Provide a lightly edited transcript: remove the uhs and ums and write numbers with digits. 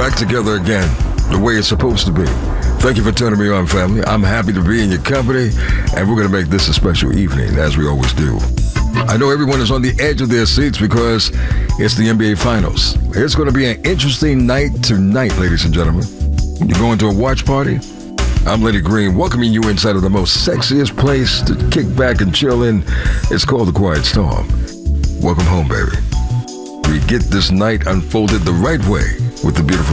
back together again, the way it's supposed to be. Thank you for turning me on, family. I'm happy to be in your company, and we're going to make this a special evening, as we always do. I know everyone is on the edge of their seats because it's the NBA Finals. It's going to be an interesting night tonight, ladies and gentlemen. You're going to a watch party? I'm Lenny Green, welcoming you inside of the most sexiest place to kick back and chill in. It's called the Quiet Storm. Welcome home, baby. We get this night unfolded the right way with the beautiful